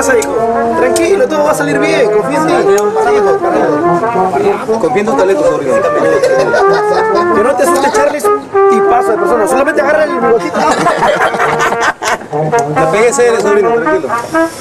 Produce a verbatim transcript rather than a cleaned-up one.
pasa, hijo? Tranquilo, todo va a salir bien, confía en ti. Sí, hijo, Confía en tu talento, sobrino. que no te asuste, Charlie, es un tipazo de persona. Solamente agarra el bigotito. La pegué serio, sobrino, tranquilo.